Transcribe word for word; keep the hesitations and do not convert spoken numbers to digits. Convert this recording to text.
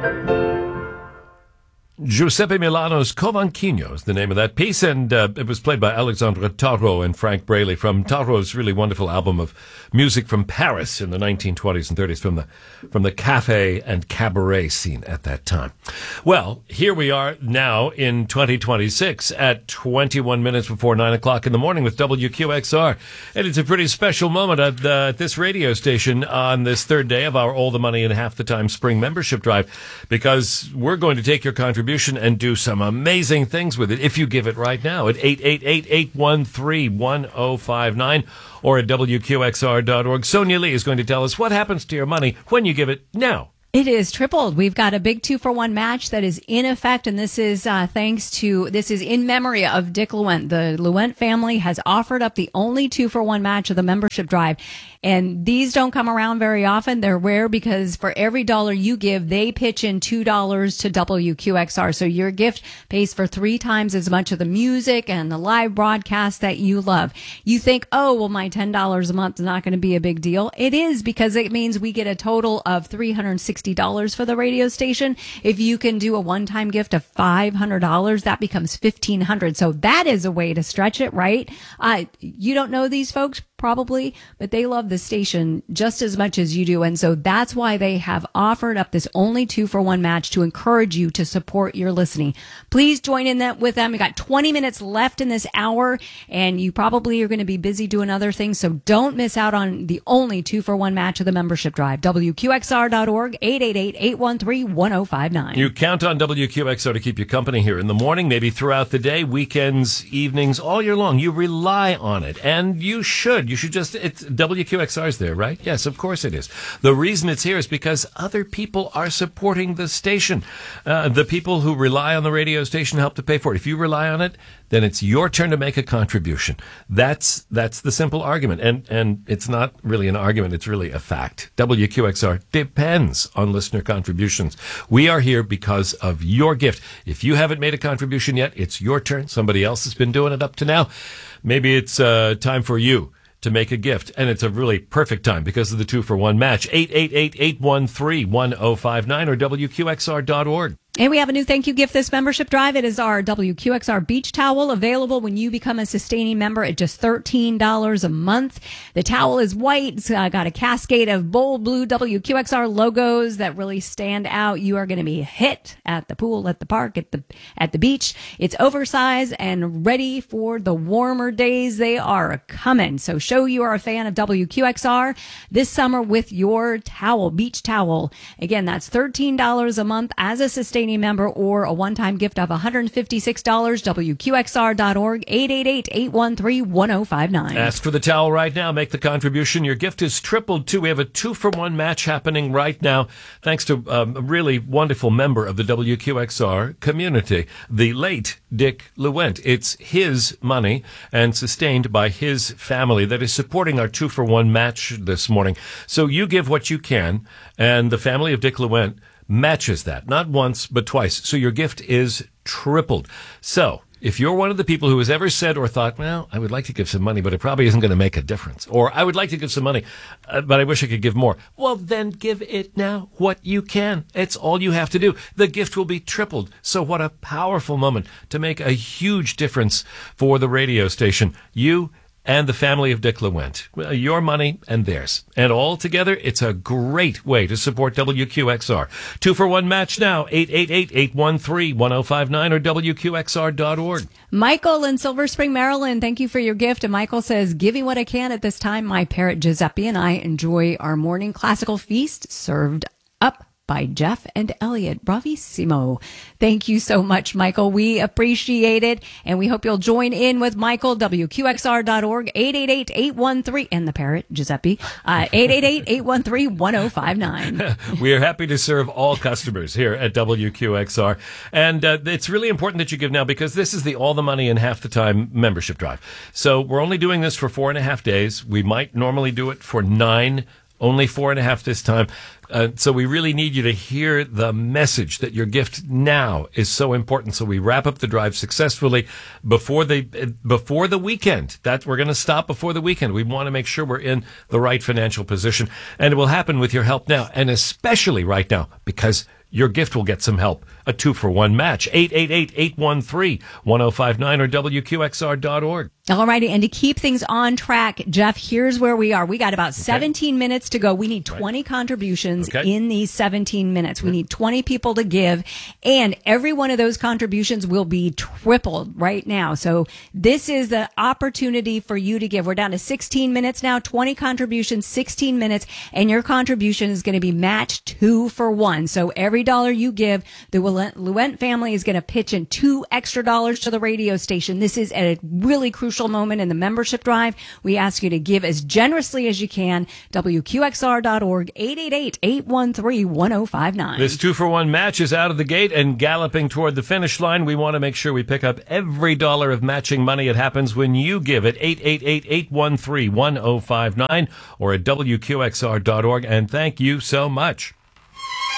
Giuseppe Milano's Covanquinho is the name of that piece, and uh, it was played by Alexandre Tarot and Frank Braley from Tarot's really wonderful album of music from Paris in the nineteen twenties and thirties, from the from the cafe and cabaret scene at that time. Well, here we are now in twenty twenty-six at twenty-one minutes before nine o'clock in the morning with W Q X R, and it's a pretty special moment at, uh, at this radio station on this third day of our All the Money in Half the Time spring membership drive, because we're going to take your contribution and do some amazing things with it if you give it right now at eight eight eight, eight one three, one oh five nine or at W Q X R dot org. Sonia Lee is going to tell us what happens to your money when you give it now. It is tripled. We've got a big two for one match that is in effect, and this is uh, thanks to, this is in memory of Dick Luent. The Luent family has offered up the only two for one match of the membership drive, and these don't come around very often. They're rare because for every dollar you give, they pitch in two dollars to W Q X R. So your gift pays for three times as much of the music and the live broadcast that you love. You think, oh, well, my ten dollars a month is not going to be a big deal. It is, because it means we get a total of three hundred sixty dollars for the radio station. If you can do a one-time gift of five hundred dollars, that becomes fifteen hundred dollars. So that is a way to stretch it, right? Uh, you don't know these folks probably, but they love the station just as much as you do. And so that's why they have offered up this only two for one match to encourage you to support your listening. Please join in that with them. We got twenty minutes left in this hour, and you probably are going to be busy doing other things. So don't miss out on the only two for one match of the membership drive. W Q X R dot org, eight eight eight, eight one three, one oh five nine. You count on W Q X R to keep you company here in the morning, maybe throughout the day, weekends, evenings, all year long. You rely on it, and you should. You should just, it's W Q X R's there, right? Yes, of course it is. The reason it's here is because other people are supporting the station. Uh, the people who rely on the radio station help to pay for it. If you rely on it, then it's your turn to make a contribution. That's that's the simple argument. And and it's not really an argument, it's really a fact. W Q X R depends on listener contributions. We are here because of your gift. If you haven't made a contribution yet, it's your turn. Somebody else has been doing it up to now. Maybe it's uh, time for you to make a gift, and it's a really perfect time because of the two for one match. eight eight eight, eight one three, one oh five nine or W Q X R dot org. And we have a new thank you gift this membership drive. It is our W Q X R beach towel, available when you become a sustaining member at just thirteen dollars a month. The towel is white. It's uh, got a cascade of bold blue W Q X R logos that really stand out. You are going to be hit at the pool, at the park, at the at the beach. It's oversized and ready for the warmer days. They are coming. So show you are a fan of W Q X R this summer with your towel, beach towel. Again, that's thirteen dollars a month as a sustaining member, or a one-time gift of one hundred fifty-six dollars. W Q X R dot org, eight eight eight, eight one three, one oh five nine. Ask for the towel right now. Make the contribution. Your gift is tripled, too. We have a two-for-one match happening right now, thanks to um, a really wonderful member of the W Q X R community, the late Dick Luent. It's his money and sustained by his family that is supporting our two-for-one match this morning. So you give what you can, and the family of Dick Luent matches that, not once, but twice. So your gift is tripled. So if you're one of the people who has ever said or thought, well, I would like to give some money, but it probably isn't going to make a difference, or I would like to give some money, uh, but I wish I could give more, well, then give it now what you can. It's all you have to do. The gift will be tripled. So what a powerful moment to make a huge difference for the radio station. You and the family of Dick Luent. Your money and theirs. And all together, it's a great way to support W Q X R. Two for one match now, eight eight eight, eight one three, one oh five nine or W Q X R dot org. Michael in Silver Spring, Maryland, thank you for your gift. And Michael says, giving what I can at this time, my parrot Giuseppe and I enjoy our morning classical feast served up by Jeff and Elliot. Bravissimo. Thank you so much, Michael. We appreciate it, and we hope you'll join in with Michael, W Q X R dot org, eight eight eight, eight one three, and the parrot, Giuseppe, uh, eight eight eight, eight one three, one oh five nine. We are happy to serve all customers here at W Q X R, and uh, it's really important that you give now because this is the All the Money in Half the Time membership drive. So we're only doing this for four and a half days. We might normally do it for nine, only four and a half this time. Uh, so we really need you to hear the message that your gift now is so important. So we wrap up the drive successfully before the before the weekend. That we're going to stop before the weekend. We want to make sure we're in the right financial position, and it will happen with your help now, and especially right now because your gift will get some help. A two-for-one match. eight eight eight, eight one three, one oh five nine or W Q X R dot org. All righty. And to keep things on track, Jeff, here's where we are. We got about seventeen minutes to go. We need twenty right. contributions okay. in these seventeen minutes. We need twenty people to give, and every one of those contributions will be tripled right now. So this is the opportunity for you to give. We're down to sixteen minutes now, twenty contributions, sixteen minutes, and your contribution is going to be matched two for one. So every dollar you give, the Luent family is going to pitch in two extra dollars to the radio station. This is a really crucial moment in the membership drive. We ask you to give as generously as you can. W Q X R dot org, eight eight eight, eight one three, one oh five nine. This two-for-one match is out of the gate and galloping toward the finish line. We want to make sure we pick up every dollar of matching money. It happens when you give it. eight eight eight, eight one three, one oh five nine or at W Q X R dot org. And thank you so much.